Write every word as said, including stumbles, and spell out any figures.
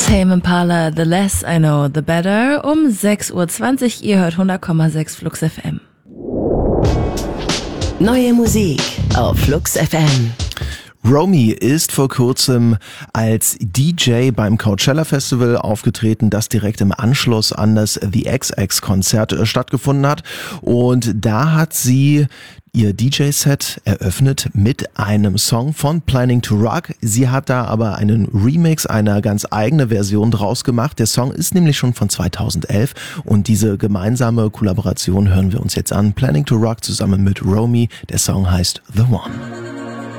Tame Impala, The Less I Know, The Better, um sechs Uhr zwanzig. Ihr hört hundert Komma sechs Flux F M. Neue Musik auf Flux F M. Romy ist vor kurzem als D J beim Coachella Festival aufgetreten, das direkt im Anschluss an das The X X-Konzert stattgefunden hat. Und da hat sie ihr D J-Set eröffnet mit einem Song von Planning to Rock. Sie hat da aber einen Remix, eine ganz eigene Version draus gemacht. Der Song ist nämlich schon von zweitausendelf und diese gemeinsame Kollaboration hören wir uns jetzt an. Planning to Rock zusammen mit Romy. Der Song heißt The One.